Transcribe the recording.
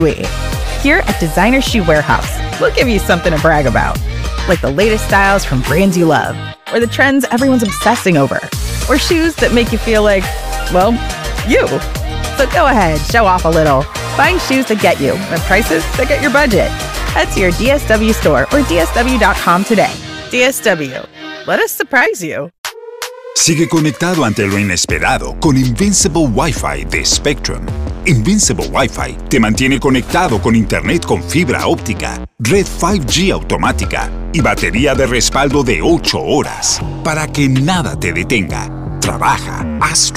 Here at Designer Shoe Warehouse, we'll give you something to brag about, like the latest styles from brands you love, or the trends everyone's obsessing over, or shoes that make you feel like, well, you. So go ahead, show off a little. Find shoes that get you at prices that get your budget. Head to your DSW store or dsw.com today. DSW, let us surprise you. Sigue conectado ante lo inesperado con Invincible Wi-Fi de Spectrum. Invincible Wi-Fi te mantiene conectado con internet con fibra óptica, red 5G automática y batería de respaldo de 8 horas para que nada te detenga. Trabaja, haz